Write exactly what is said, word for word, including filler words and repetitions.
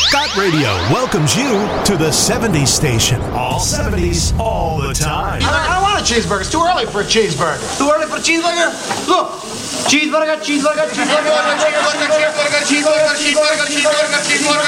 Scott Radio welcomes you to the seventies station. All seventies, all the time. I, I don't want a cheeseburger. It's too early for a cheeseburger. Too early for a cheeseburger? Look. Cheeseburger, cheeseburger, cheeseburger, cheeseburger, cheeseburger, cheeseburger, cheeseburger, cheeseburger, cheeseburger,